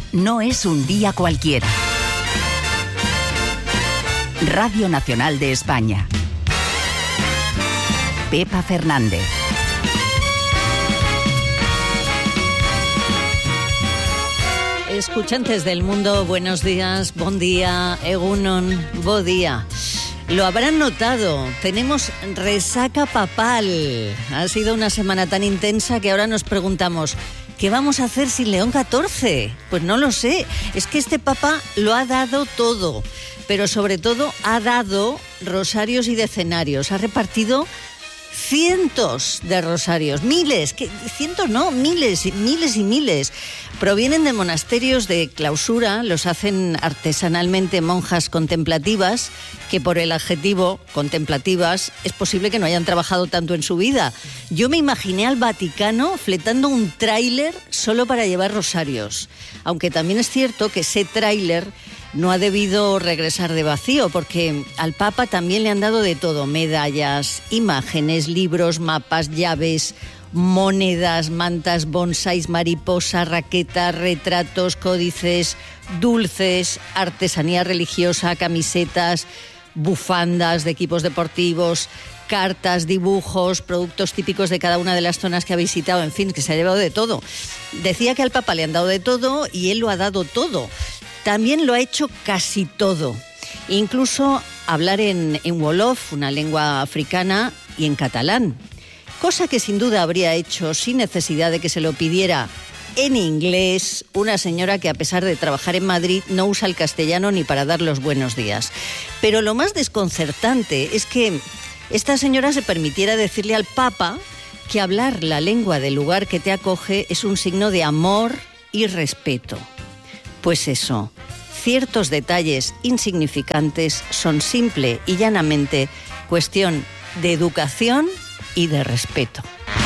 No es un día cualquiera. Radio Nacional de España. Pepa Fernández. Escuchantes del mundo, buenos días, bon día, egunon, bo día. Lo habrán notado, tenemos resaca papal. Ha sido una semana tan intensa que ahora nos preguntamos, ¿qué vamos a hacer sin León XIV? Pues no lo sé, es que este papa lo ha dado todo, pero sobre todo ha dado rosarios y decenarios, ha repartido cientos de rosarios, miles, cientos no, miles y miles. Provienen de monasterios de clausura, los hacen artesanalmente monjas contemplativas, que por el adjetivo contemplativas es posible que no hayan trabajado tanto en su vida. Yo me imaginé al Vaticano fletando un tráiler solo para llevar rosarios, aunque también es cierto que ese tráiler no ha debido regresar de vacío, porque al Papa también le han dado de todo: medallas, imágenes, libros, mapas, llaves, monedas, mantas, bonsáis, mariposas, raquetas, retratos, códices, dulces, artesanía religiosa, camisetas, bufandas de equipos deportivos, cartas, dibujos, productos típicos de cada una de las zonas que ha visitado, en fin, que se ha llevado de todo. Decía que al Papa le han dado de todo y él lo ha dado todo. También lo ha hecho casi todo, incluso hablar en wolof, una lengua africana, y en catalán, cosa que sin duda habría hecho sin necesidad de que se lo pidiera en inglés una señora que, a pesar de trabajar en Madrid, no usa el castellano ni para dar los buenos días. Pero lo más desconcertante es que esta señora se permitiera decirle al Papa que hablar la lengua del lugar que te acoge es un signo de amor y respeto. Pues eso, ciertos detalles insignificantes son simple y llanamente cuestión de educación y de respeto.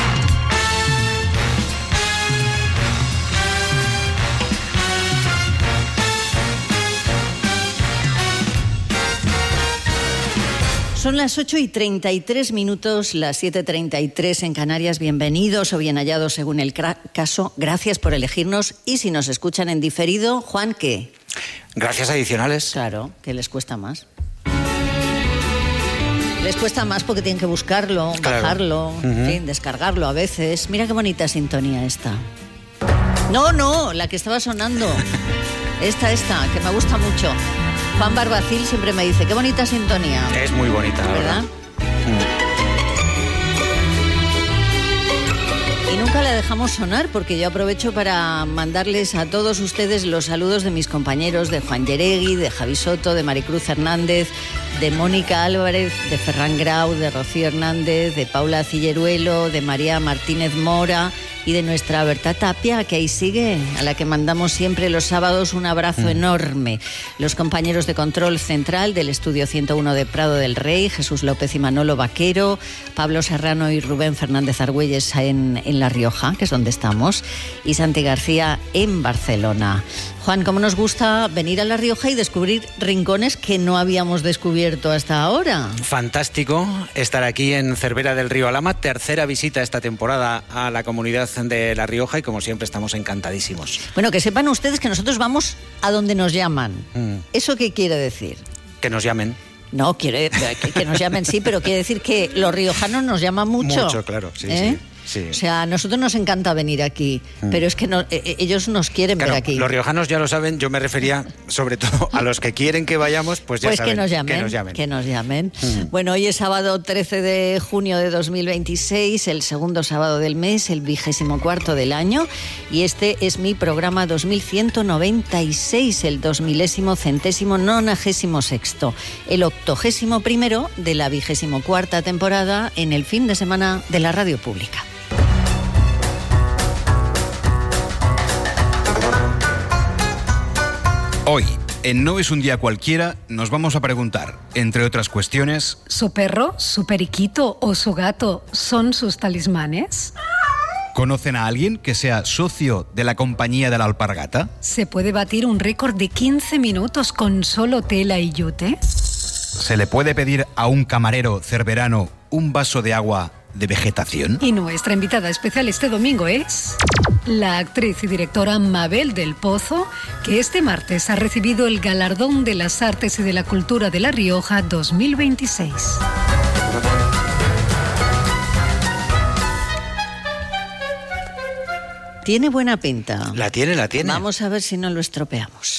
Son las 8:33, las 7:33 en Canarias. Bienvenidos o bien hallados según el caso. Gracias por elegirnos. Y si nos escuchan en diferido, Juan, ¿qué? Gracias adicionales. Claro, que les cuesta más. Les cuesta más porque tienen que buscarlo, claro, bajarlo, en fin, descargarlo a veces. Mira qué bonita sintonía esta. No, la que estaba sonando. Esta, que me gusta mucho. Juan Barbacil siempre me dice, qué bonita sintonía. Es muy bonita, ¿verdad? Y nunca la dejamos sonar, porque yo aprovecho para mandarles a todos ustedes los saludos de mis compañeros, de Juan Yeregui, de Javi Soto, de Maricruz Hernández, de Mónica Álvarez, de Ferran Grau, de Rocío Hernández, de Paula Cilleruelo, de María Martínez Mora y de nuestra Berta Tapia, que ahí sigue, a la que mandamos siempre los sábados un abrazo enorme. Los compañeros de Control Central del Estudio 101 de Prado del Rey, Jesús López y Manolo Vaquero, Pablo Serrano y Rubén Fernández Argüelles en La Rioja, que es donde estamos, y Santi García en Barcelona. Juan, ¿cómo nos gusta venir a La Rioja y descubrir rincones que no habíamos descubierto hasta ahora? Fantástico estar aquí en Cervera del Río Alhama, tercera visita esta temporada a la comunidad de La Rioja, y como siempre estamos encantadísimos. Bueno, que sepan ustedes que nosotros vamos a donde nos llaman. ¿Eso qué quiere decir? Que nos llamen. No, quiere que nos llamen, sí, pero quiere decir que los riojanos nos llaman mucho. Mucho, claro, sí. Sí. O sea, a nosotros nos encanta venir aquí, pero es que ellos nos quieren ver aquí. Los riojanos ya lo saben, yo me refería sobre todo a los que quieren que vayamos, pues ya saben. Que nos llamen. Bueno, hoy es sábado 13 de junio de 2026, el segundo sábado del mes, el 24º del año, y este es mi programa 2196, el 2000º, el 81º de la 24ª temporada en el fin de semana de la radio pública. Hoy, en No es un día cualquiera, nos vamos a preguntar, entre otras cuestiones... ¿Su perro, su periquito o su gato son sus talismanes? ¿Conocen a alguien que sea socio de la compañía de la alpargata? ¿Se puede batir un récord de 15 minutos con solo tela y yute? ¿Se le puede pedir a un camarero cerverano un vaso de agua de vegetación? Y nuestra invitada especial este domingo es... la actriz y directora Mabel del Pozo, que este martes ha recibido el Galardón de las Artes y de la Cultura de La Rioja 2026. Tiene buena pinta. La tiene. Vamos a ver si no lo estropeamos.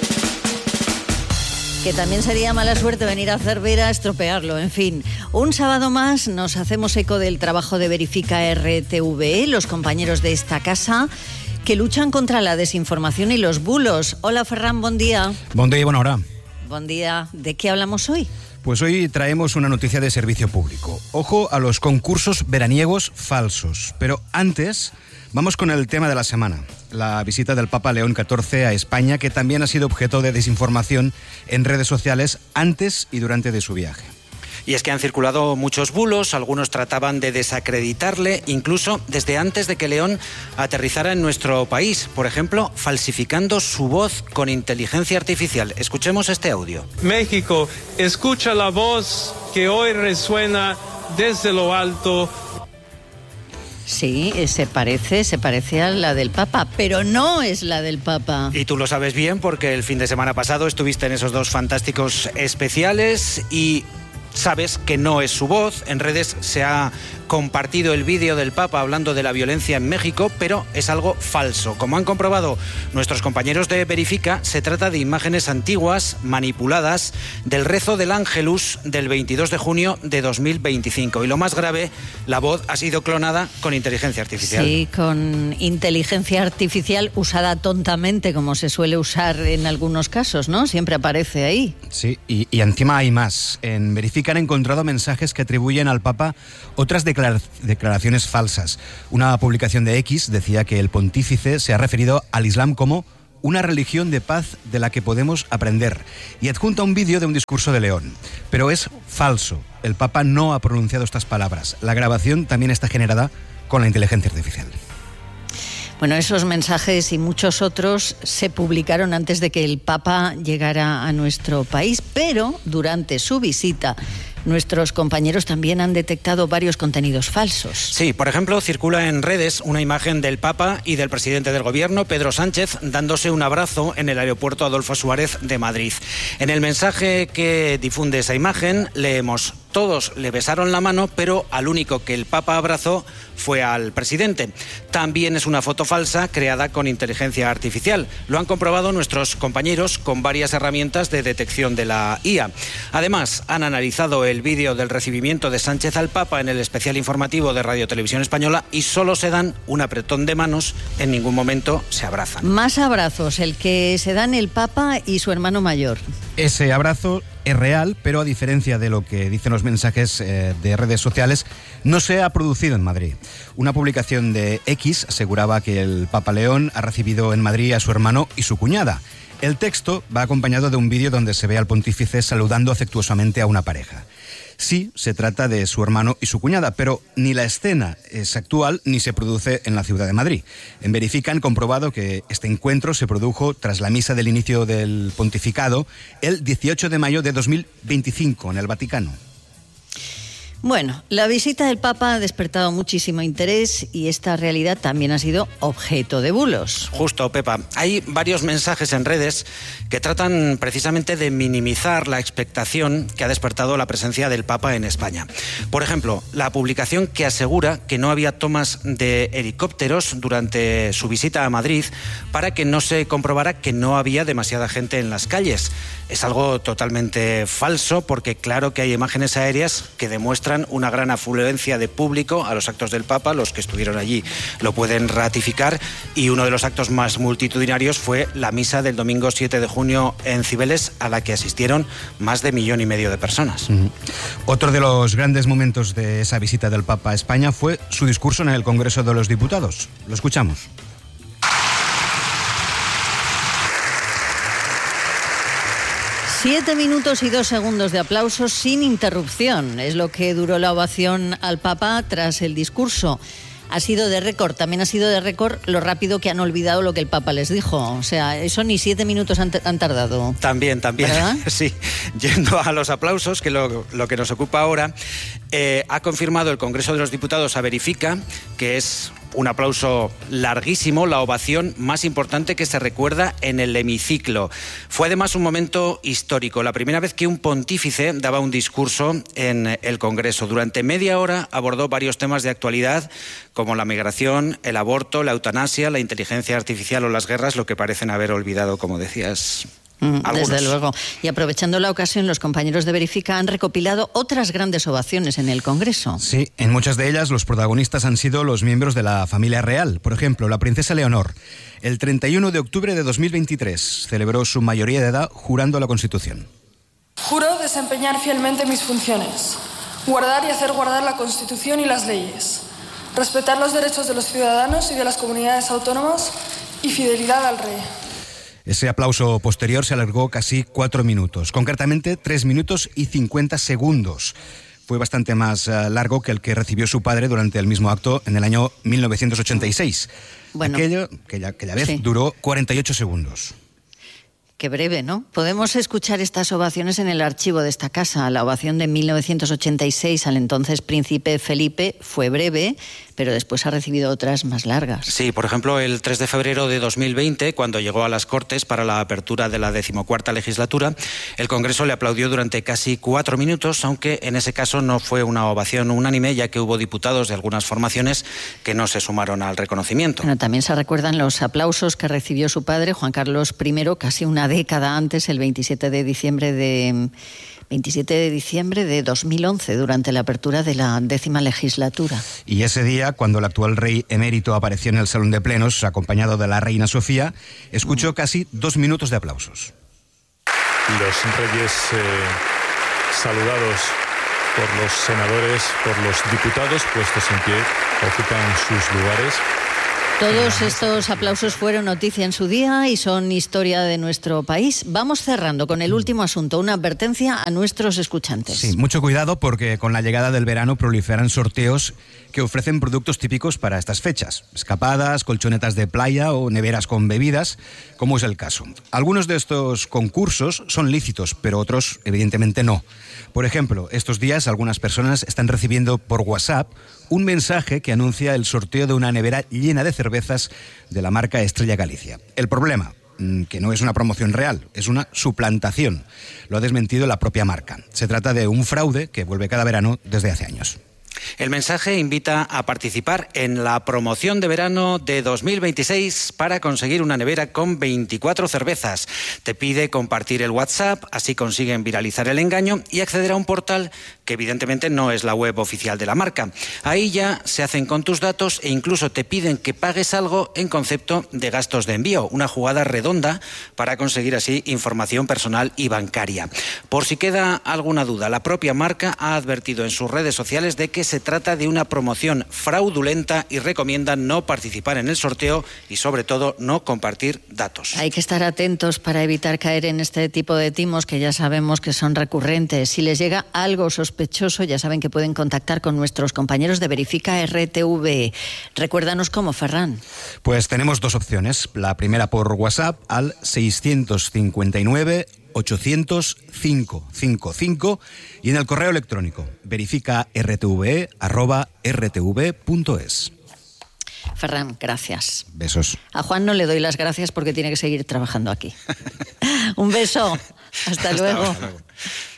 Que también sería mala suerte venir a Cervera a estropearlo. En fin, un sábado más nos hacemos eco del trabajo de Verifica RTV, los compañeros de esta casa que luchan contra la desinformación y los bulos. Hola, Ferran, buen día. Buen día y buena hora. Buen día. ¿De qué hablamos hoy? Pues hoy traemos una noticia de servicio público. Ojo a los concursos veraniegos falsos. Pero antes, vamos con el tema de la semana. La visita del Papa León XIV a España, que también ha sido objeto de desinformación en redes sociales antes y durante de su viaje. Y es que han circulado muchos bulos, algunos trataban de desacreditarle, incluso desde antes de que León aterrizara en nuestro país. Por ejemplo, falsificando su voz con inteligencia artificial. Escuchemos este audio. México, escucha la voz que hoy resuena desde lo alto. Sí, se parece a la del Papa, pero no es la del Papa. Y tú lo sabes bien porque el fin de semana pasado estuviste en esos dos fantásticos especiales y sabes que no es su voz. En redes se ha compartido el vídeo del Papa hablando de la violencia en México, pero es algo falso. Como han comprobado nuestros compañeros de Verifica, se trata de imágenes antiguas, manipuladas, del rezo del Ángelus del 22 de junio de 2025. Y lo más grave, la voz ha sido clonada con inteligencia artificial. Sí, con inteligencia artificial usada tontamente, como se suele usar en algunos casos, ¿no? Siempre aparece ahí. Sí, y encima hay más. En Verifica han encontrado mensajes que atribuyen al Papa otras declaraciones falsas. Una publicación de X decía que el pontífice se ha referido al Islam como una religión de paz de la que podemos aprender, y adjunta un vídeo de un discurso de León. Pero es falso. El Papa no ha pronunciado estas palabras. La grabación también está generada con la inteligencia artificial. Bueno, esos mensajes y muchos otros se publicaron antes de que el Papa llegara a nuestro país, pero durante su visita nuestros compañeros también han detectado varios contenidos falsos. Sí, por ejemplo, circula en redes una imagen del Papa y del presidente del Gobierno, Pedro Sánchez, dándose un abrazo en el aeropuerto Adolfo Suárez de Madrid. En el mensaje que difunde esa imagen leemos: todos le besaron la mano, pero al único que el Papa abrazó fue al presidente. También es una foto falsa creada con inteligencia artificial. Lo han comprobado nuestros compañeros con varias herramientas de detección de la IA. Además, han analizado el vídeo del recibimiento de Sánchez al Papa en el especial informativo de Radio Televisión Española y solo se dan un apretón de manos, en ningún momento se abrazan. Más abrazos, el que se dan el Papa y su hermano mayor. Ese abrazo es real, pero a diferencia de lo que dicen los mensajes de redes sociales, no se ha producido en Madrid. Una publicación de X aseguraba que el Papa León ha recibido en Madrid a su hermano y su cuñada. El texto va acompañado de un vídeo donde se ve al pontífice saludando afectuosamente a una pareja. Sí, se trata de su hermano y su cuñada, pero ni la escena es actual ni se produce en la ciudad de Madrid. En Verifica han comprobado que este encuentro se produjo tras la misa del inicio del pontificado el 18 de mayo de 2025 en el Vaticano. Bueno, la visita del Papa ha despertado muchísimo interés y esta realidad también ha sido objeto de bulos. Justo, Pepa. Hay varios mensajes en redes que tratan precisamente de minimizar la expectación que ha despertado la presencia del Papa en España. Por ejemplo, la publicación que asegura que no había tomas de helicópteros durante su visita a Madrid para que no se comprobara que no había demasiada gente en las calles. Es algo totalmente falso porque claro que hay imágenes aéreas que demuestran una gran afluencia de público a los actos del Papa. Los que estuvieron allí lo pueden ratificar, y uno de los actos más multitudinarios fue la misa del domingo 7 de junio en Cibeles, a la que asistieron más de 1,5 millones de personas. Otro de los grandes momentos de esa visita del Papa a España fue su discurso en el Congreso de los Diputados. Lo escuchamos. Siete minutos y 2 segundos de aplausos sin interrupción. Es lo que duró la ovación al Papa tras el discurso. Ha sido de récord, también ha sido de récord lo rápido que han olvidado lo que el Papa les dijo. O sea, eso ni 7 minutos han tardado. También. ¿Verdad? Sí. Yendo a los aplausos, que lo que nos ocupa ahora, ha confirmado el Congreso de los Diputados a Verifica que es Un aplauso larguísimo, la ovación más importante que se recuerda en el hemiciclo. Fue además un momento histórico, la primera vez que un pontífice daba un discurso en el Congreso. Durante media hora abordó varios temas de actualidad, como la migración, el aborto, la eutanasia, la inteligencia artificial o las guerras, lo que parecen haber olvidado, como decías. Desde luego. Y aprovechando la ocasión, los compañeros de Verifica han recopilado otras grandes ovaciones en el Congreso. Sí, en muchas de ellas los protagonistas han sido los miembros de la familia real. Por ejemplo, la princesa Leonor, el 31 de octubre de 2023, celebró su mayoría de edad jurando la Constitución. Juro desempeñar fielmente mis funciones, guardar y hacer guardar la Constitución y las leyes, respetar los derechos de los ciudadanos y de las comunidades autónomas y fidelidad al rey. Ese aplauso posterior se alargó casi 4 minutos, concretamente 3 minutos y 50 segundos. Fue bastante más largo que el que recibió su padre durante el mismo acto en el año 1986. Bueno, aquella vez sí, duró 48 segundos. Qué breve, ¿no? Podemos escuchar estas ovaciones en el archivo de esta casa. La ovación de 1986 al entonces príncipe Felipe fue breve, pero después ha recibido otras más largas. Sí, por ejemplo, el 3 de febrero de 2020, cuando llegó a las Cortes para la apertura de la 14ª legislatura, el Congreso le aplaudió durante casi 4 minutos, aunque en ese caso no fue una ovación unánime, ya que hubo diputados de algunas formaciones que no se sumaron al reconocimiento. Bueno, también se recuerdan los aplausos que recibió su padre, Juan Carlos I, casi una década antes, el 27 de diciembre de 2011, durante la apertura de la 10ª legislatura. Y ese día, cuando el actual rey emérito apareció en el Salón de Plenos, acompañado de la reina Sofía, escuchó casi 2 minutos de aplausos. Los reyes saludados por los senadores, por los diputados, puestos en pie, ocupan sus lugares. Todos estos aplausos fueron noticia en su día y son historia de nuestro país. Vamos cerrando con el último asunto, una advertencia a nuestros escuchantes. Sí, mucho cuidado porque con la llegada del verano proliferan sorteos que ofrecen productos típicos para estas fechas. Escapadas, colchonetas de playa o neveras con bebidas, como es el caso. Algunos de estos concursos son lícitos, pero otros evidentemente no. Por ejemplo, estos días algunas personas están recibiendo por WhatsApp un mensaje que anuncia el sorteo de una nevera llena de cervezas de la marca Estrella Galicia. El problema, que no es una promoción real, es una suplantación. Lo ha desmentido la propia marca. Se trata de un fraude que vuelve cada verano desde hace años. El mensaje invita a participar en la promoción de verano de 2026 para conseguir una nevera con 24 cervezas. Te pide compartir el WhatsApp, así consiguen viralizar el engaño y acceder a un portal que evidentemente no es la web oficial de la marca. Ahí ya se hacen con tus datos e incluso te piden que pagues algo en concepto de gastos de envío, una jugada redonda para conseguir así información personal y bancaria. Por si queda alguna duda, la propia marca ha advertido en sus redes sociales de que se trata de una promoción fraudulenta y recomienda no participar en el sorteo y sobre todo no compartir datos. Hay que estar atentos para evitar caer en este tipo de timos que ya sabemos que son recurrentes. Si les llega algo sospechoso, ya saben que pueden contactar con nuestros compañeros de Verifica RTV. Recuérdanos cómo, Ferran. Pues tenemos 2 opciones. La primera por WhatsApp al 659 800 555 y en el correo electrónico verificartve@rtv.es. Ferran, gracias. Besos. A Juan no le doy las gracias porque tiene que seguir trabajando aquí. Un beso. Hasta luego. Hasta luego.